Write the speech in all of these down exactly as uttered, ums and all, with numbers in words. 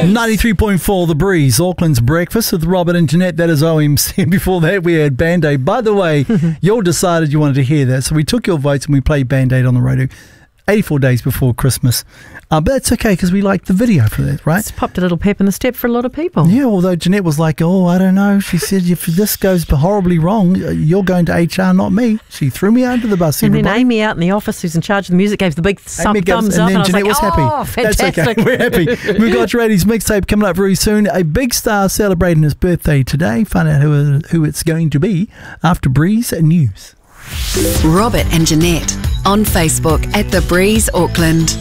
ninety-three point four The Breeze, Auckland's Breakfast with Robert and Jeanette. That is O M C. Before that, we had Band-Aid. By the way, you all decided you wanted to hear that, so we took your votes and we played Band-Aid on the radio eighty-four days before Christmas. Uh, but that's okay because we liked the video for that, right? It's popped a little pep in the step for a lot of people. Yeah, although Jeanette was like, oh, I don't know. She said, if this goes horribly wrong, you're going to H R, not me. She threw me under the bus, And everybody. then Amy out in the office, who's in charge of the music, gave the big thumb, Amy gives- thumbs and up. then And I was Jeanette like, was happy. oh, fantastic. That's okay. We're happy. We've got Raddy's mixtape coming up very soon. A big star celebrating his birthday today. Find out who, who it's going to be after Breeze News. Robert and Jeanette on Facebook at The Breeze Auckland.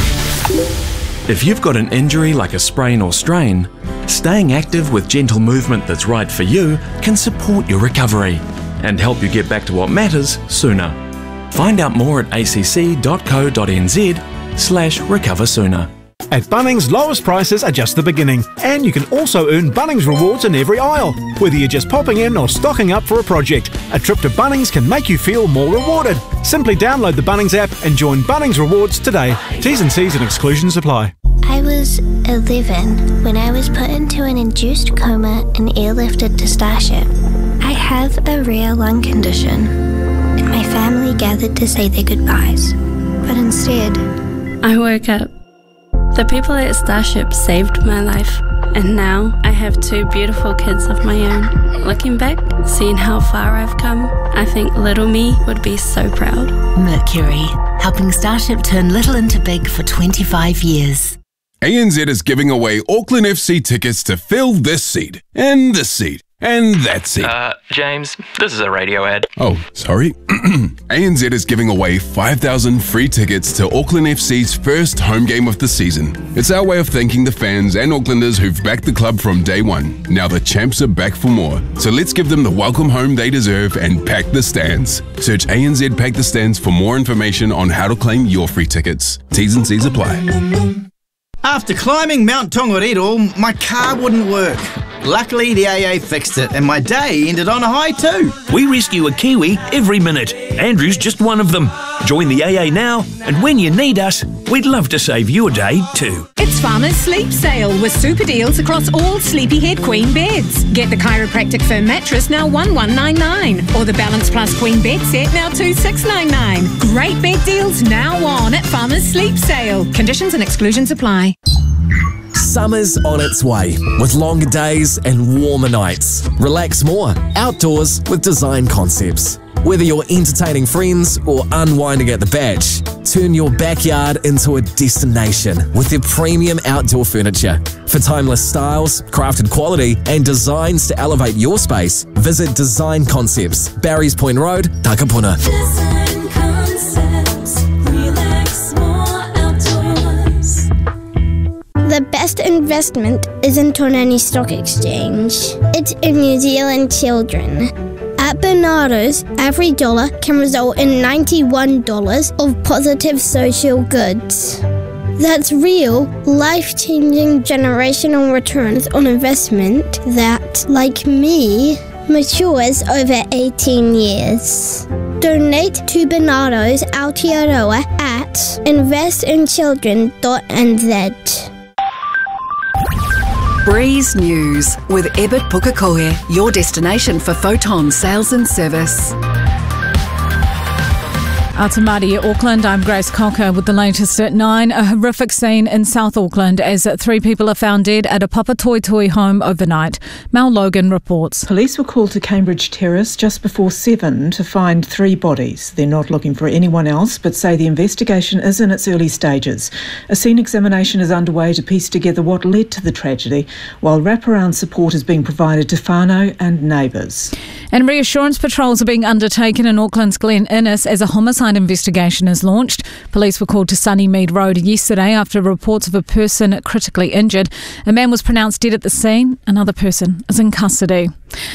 If you've got an injury like a sprain or strain, staying active with gentle movement that's right for you can support your recovery and help you get back to what matters sooner. Find out more at acc.co.nz slash recover sooner. At Bunnings, lowest prices are just the beginning, and you can also earn Bunnings rewards in every aisle. Whether you're just popping in or stocking up for a project, a trip to Bunnings can make you feel more rewarded. Simply download the Bunnings app and join Bunnings Rewards today. T's and C's and exclusions apply. I was eleven when I was put into an induced coma and airlifted to Starship. I have a rare lung condition, and my family gathered to say their goodbyes. But instead, I woke up. The people at Starship saved my life, and now I have two beautiful kids of my own. Looking back, seeing how far I've come, I think little me would be so proud. Mercury, helping Starship turn little into big for twenty-five years. A N Z is giving away Auckland F C tickets to fill this seat, and this seat, and that seat. Uh, James, this is a radio ad. Oh, sorry. A N Z is giving away five thousand free tickets to Auckland F C's first home game of the season. It's our way of thanking the fans and Aucklanders who've backed the club from day one. Now the champs are back for more. So let's give them the welcome home they deserve and pack the stands. Search A N Z Pack the Stands for more information on how to claim your free tickets. T's and C's apply. After climbing Mount Tongariro, my car wouldn't work. Luckily, the A A fixed it, and my day ended on a high too. We rescue a Kiwi every minute. Andrew's just one of them. Join the A A now, and when you need us, we'd love to save your day too. It's Farmer's Sleep Sale with super deals across all Sleepyhead Queen beds. Get the chiropractic firm mattress now one one nine nine, or the Balance Plus Queen bed set now two six nine nine. Great bed deals now on at Farmer's Sleep Sale. Conditions and exclusions apply. Summer's on its way, with longer days and warmer nights. Relax more outdoors with Design Concepts. Whether you're entertaining friends or unwinding at the beach, turn your backyard into a destination with their premium outdoor furniture. For timeless styles, crafted quality, and designs to elevate your space, visit Design Concepts, Barry's Point Road, Takapuna. Design Concepts, relax more outdoors. the best investment isn't on any stock exchange. It's in New Zealand children. At Bernardo's, every dollar can result in ninety-one dollars of positive social goods. That's real, life-changing generational returns on investment that, like me, matures over eighteen years. Donate to Bernardo's Aotearoa at invest in children dot n z. Breeze News with Ebert Pukekohe, your destination for photon sales and service. Atamari, Auckland, I'm Grace Cocker with the latest at nine. A horrific scene in South Auckland as three people are found dead at a Papatoetoe home overnight. Mel Logan reports. Police were called to Cambridge Terrace just before seven to find three bodies. They're not looking for anyone else, but say the investigation is in its early stages. A scene examination is underway to piece together what led to the tragedy, while wraparound support is being provided to whānau and neighbours. And reassurance patrols are being undertaken in Auckland's Glen Innes as a homicide investigation is launched. Police were called to Sunnymead Road yesterday after reports of a person critically injured. A man was pronounced dead at the scene. Another person is in custody.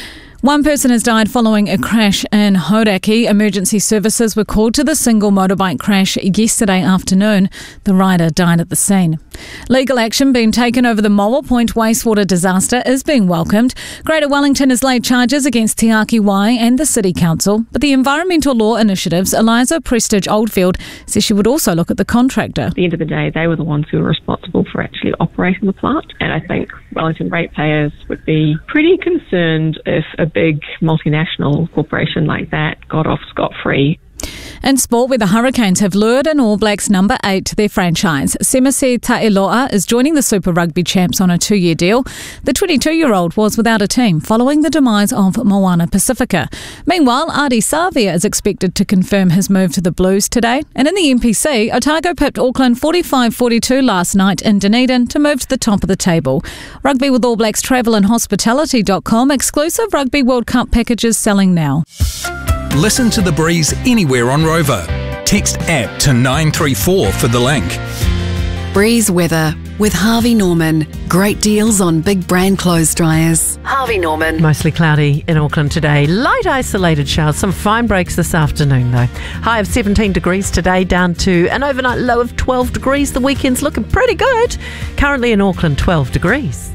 One person has died following a crash in Hauraki. Emergency services were called to the single motorbike crash yesterday afternoon. The rider died at the scene. Legal action being taken over the Moa Point wastewater disaster is being welcomed. Greater Wellington has laid charges against Te Aki Wai and the City Council, but the Environmental Law Initiative's Eliza Prestige Oldfield says she would also look at the contractor. At the end of the day, they were the ones who were responsible for actually operating the plant, and I think Wellington ratepayers would be pretty concerned if a big multinational corporation like that got off scot-free. In sport, where the Hurricanes have lured in All Blacks number eight to their franchise, Semisi Ta'iloa is joining the Super Rugby champs on a two-year deal. The twenty-two-year-old was without a team following the demise of Moana Pacifica. Meanwhile, Ardie Savea is expected to confirm his move to the Blues today. And in the N P C, Otago pipped Auckland forty-five forty-two last night in Dunedin to move to the top of the table. Rugby with All Blacks Travel and Hospitality dot com exclusive Rugby World Cup packages selling now. Listen to The Breeze anywhere on Rover. Text app to nine three four for the link. Breeze weather with Harvey Norman. Great deals on big brand clothes dryers. Harvey Norman. Mostly cloudy in Auckland today. Light isolated showers. Some fine breaks this afternoon though. High of seventeen degrees today, down to an overnight low of twelve degrees. The weekend's looking pretty good. Currently in Auckland, twelve degrees.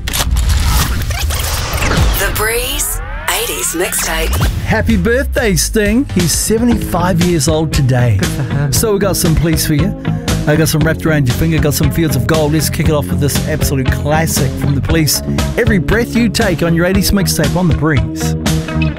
The Breeze eighties mixtape. Happy birthday, Sting. He's seventy-five years old today. Good for him. So we got some police for you. I got some wrapped around your finger, got some fields of gold. Let's kick it off with this absolute classic from the police. Every breath you take on your eighties mixtape on The Breeze.